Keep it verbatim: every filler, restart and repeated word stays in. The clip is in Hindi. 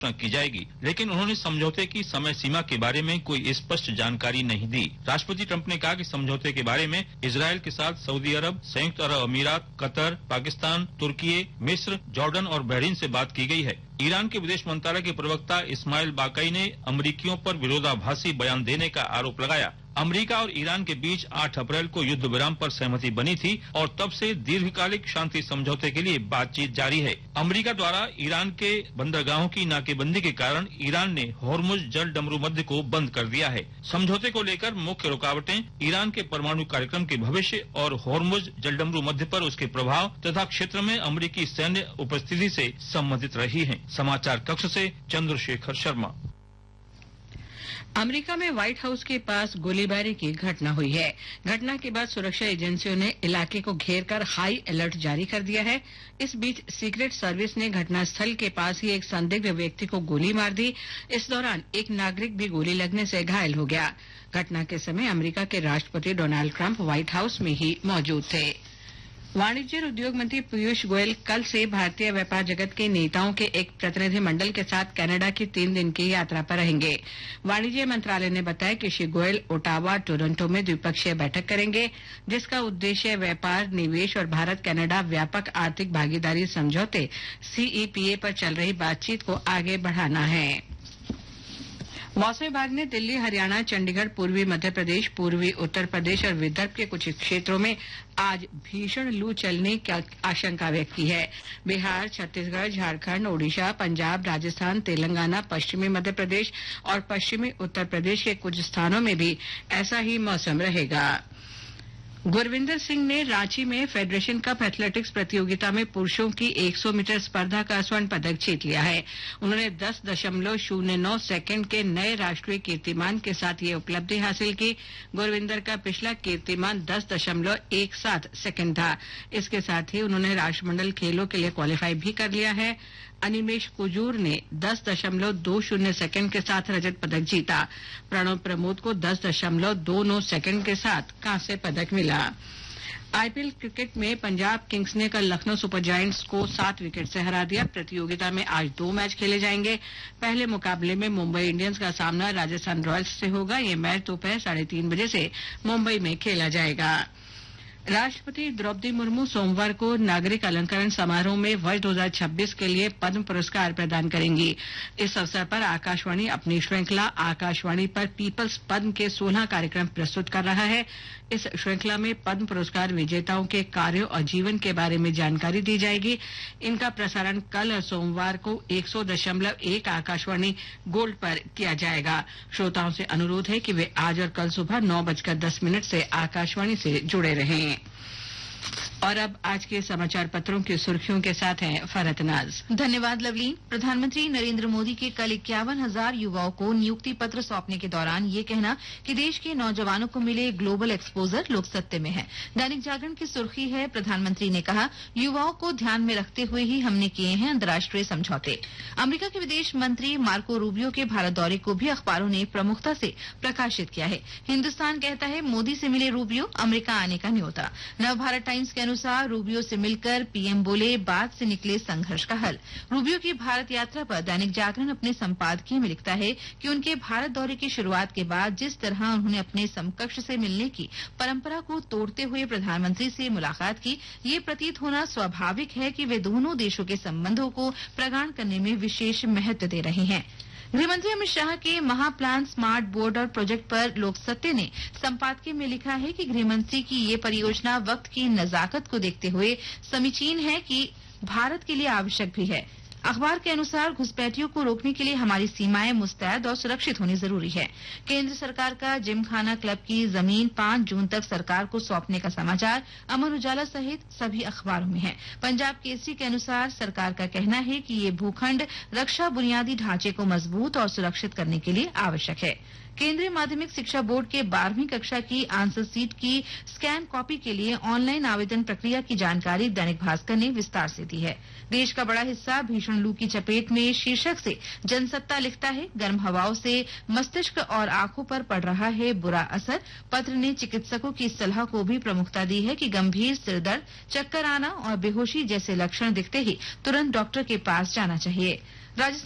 की जाएगी, लेकिन उन्होंने समझौते की समय सीमा के बारे में कोई स्पष्ट जानकारी नहीं दी। राष्ट्रपति ट्रंप ने कहा कि समझौते के बारे में इजरायल के साथ सऊदी अरब, संयुक्त अरब अमीरात, कतर, पाकिस्तान, तुर्की, मिस्र, जॉर्डन और बहरीन से बात की गई है। ईरान के विदेश मंत्रालय के प्रवक्ता इस्माइल बाकाई ने अमेरिकियों पर विरोधाभासी बयान देने का आरोप लगाया। अमेरिका और ईरान के बीच आठ अप्रैल को युद्ध विराम पर सहमति बनी थी और तब से दीर्घकालिक शांति समझौते के लिए बातचीत जारी है। अमेरिका द्वारा ईरान के बंदरगाहों की नाकेबंदी के कारण ईरान ने होर्मुज जल डमरू मध्य को बंद कर दिया है। समझौते को लेकर मुख्य रुकावटें ईरान के परमाणु कार्यक्रम के भविष्य और होर्मुज जल डमरू मध्य पर उसके प्रभाव तथा क्षेत्र में अमेरिकी सैन्य उपस्थिति से संबंधित रही हैं। समाचार कक्ष से चंद्रशेखर शर्मा। अमेरिका में व्हाइट हाउस के पास गोलीबारी की घटना हुई है। घटना के बाद सुरक्षा एजेंसियों ने इलाके को घेर कर हाई अलर्ट जारी कर दिया है। इस बीच सीक्रेट सर्विस ने घटनास्थल के पास ही एक संदिग्ध व्यक्ति को गोली मार दी। इस दौरान एक नागरिक भी गोली लगने से घायल हो गया। घटना के समय अमेरिका के राष्ट्रपति डोनाल्ड ट्रंप व्हाइट हाउस में ही मौजूद थे। वाणिज्य और उद्योग मंत्री पीयूष गोयल कल से भारतीय व्यापार जगत के नेताओं के एक प्रतिनिधि मंडल के साथ कनाडा की तीन दिन की यात्रा पर रहेंगे। वाणिज्य मंत्रालय ने बताया कि श्री गोयल ओटावा, टोरंटो में द्विपक्षीय बैठक करेंगे, जिसका उद्देश्य व्यापार, निवेश और भारत कनाडा व्यापक आर्थिक भागीदारी समझौते सीईपीए पर चल रही बातचीत को आगे बढ़ाना है। मौसम विभाग ने दिल्ली, हरियाणा, चंडीगढ़, पूर्वी मध्य प्रदेश, पूर्वी उत्तर प्रदेश और विदर्भ के कुछ क्षेत्रों में आज भीषण लू चलने की आशंका व्यक्त की है। बिहार, छत्तीसगढ़, झारखंड, ओडिशा, पंजाब, राजस्थान, तेलंगाना, पश्चिमी मध्य प्रदेश और पश्चिमी उत्तर प्रदेश के कुछ स्थानों में भी ऐसा ही मौसम रहेगा। गुरविंदर सिंह ने रांची में फेडरेशन कप एथलेटिक्स प्रतियोगिता में पुरुषों की सौ मीटर स्पर्धा का स्वर्ण पदक जीत लिया है। उन्होंने दस दशमलव शून्य नौ सेकंड के नए राष्ट्रीय कीर्तिमान के साथ ये उपलब्धि हासिल की। गुरविंदर का पिछला कीर्तिमान दस दशमलव एक सात सेकंड था। इसके साथ ही उन्होंने राष्ट्रमंडल खेलों के लिए क्वालीफाई भी कर लिया है। अनिमेश कुजूर ने दस दशमलव दो शून्य सेकंड के साथ रजत पदक जीता। प्रणव प्रमोद को दस दशमलव दो नौ सेकंड के साथ कांस्य पदक मिला। आईपीएल क्रिकेट में पंजाब किंग्स ने कल लखनऊ सुपर जायंट्स को सात विकेट से हरा दिया। प्रतियोगिता में आज दो मैच खेले जाएंगे। पहले मुकाबले में मुंबई इंडियंस का सामना राजस्थान रॉयल्स से होगा। ये मैच दोपहर साढ़े तीन बजे से मुंबई में खेला जाएगा। राष्ट्रपति द्रौपदी मुर्मू सोमवार को नागरिक अलंकरण समारोह में वर्ष दो हज़ार छब्बीस के लिए पद्म पुरस्कार प्रदान करेंगी। इस अवसर पर आकाशवाणी अपनी श्रृंखला आकाशवाणी पर पीपल्स पद्म के सोलह कार्यक्रम प्रस्तुत कर रहा है। इस श्रृंखला में पद्म पुरस्कार विजेताओं के कार्यों और जीवन के बारे में जानकारी दी जाएगी। इनका प्रसारण कल और सोमवार को एक सौ दशमलव एक आकाशवाणी गोल्ड पर किया जाएगा। श्रोताओं से अनुरोध है कि वे आज और कल सुबह नौ बजकर दस मिनट से आकाशवाणी से जुड़े रहें। और अब आज के समाचार पत्रों की सुर्खियों के साथ हैं फरहत नाज। धन्यवाद लवलीन। प्रधानमंत्री नरेंद्र मोदी के कल इक्यावन हजार युवाओं को नियुक्ति पत्र सौंपने के दौरान ये कहना कि देश के नौजवानों को मिले ग्लोबल एक्सपोजर लोक सत्य में है। दैनिक जागरण की सुर्खी है, प्रधानमंत्री ने कहा युवाओं को ध्यान में रखते हुए ही हमने किए हैं अंतर्राष्ट्रीय समझौते। अमेरिका के विदेश मंत्री मार्को रूबियो के भारत दौरे को भी अखबारों ने प्रमुखता से प्रकाशित किया है। हिन्दुस्तान कहता है, मोदी से मिले रूबियो, अमेरिका आने का न्योता। नवभारत टाइम्स के अनुसार रूबियो से मिलकर पीएम बोले, बाद से निकले संघर्ष का हल। रूबियो की भारत यात्रा पर दैनिक जागरण अपने संपादकीय में लिखता है कि उनके भारत दौरे की शुरुआत के बाद जिस तरह उन्होंने अपने समकक्ष से मिलने की परंपरा को तोड़ते हुए प्रधानमंत्री से मुलाकात की, ये प्रतीत होना स्वाभाविक है कि वे दोनों देशों के संबंधों को प्रगाढ़ करने में विशेष महत्व दे रहे हैं। गृहमंत्री अमित शाह के महाप्लान स्मार्ट बोर्ड और प्रोजेक्ट पर लोक सत्य ने संपादकीय में लिखा है कि गृहमंत्री की ये परियोजना वक्त की नजाकत को देखते हुए समीचीन है कि भारत के लिए आवश्यक भी है। अखबार के अनुसार घुसपैठियों को रोकने के लिए हमारी सीमाएं मुस्तैद और सुरक्षित होनी जरूरी है। केंद्र सरकार का जिमखाना क्लब की जमीन पांच जून तक सरकार को सौंपने का समाचार अमर उजाला सहित सभी अखबारों में है। पंजाब केसरी के अनुसार सरकार का कहना है कि ये भूखंड रक्षा बुनियादी ढांचे को मजबूत और सुरक्षित करने के लिए आवश्यक है। केंद्रीय माध्यमिक शिक्षा बोर्ड के बारहवीं कक्षा की आंसर सीट की स्कैन कॉपी के लिए ऑनलाइन आवेदन प्रक्रिया की जानकारी दैनिक भास्कर ने विस्तार से दी है। देश का बड़ा हिस्सा भीषण लू की चपेट में शीर्षक से जनसत्ता लिखता है, गर्म हवाओं से मस्तिष्क और आंखों पर पड़ रहा है बुरा असर। पत्र ने चिकित्सकों की सलाह को भी प्रमुखता दी है कि गंभीर सिरदर्द, चक्कर आना और बेहोशी जैसे लक्षण दिखते ही तुरंत डॉक्टर के पास जाना चाहिए।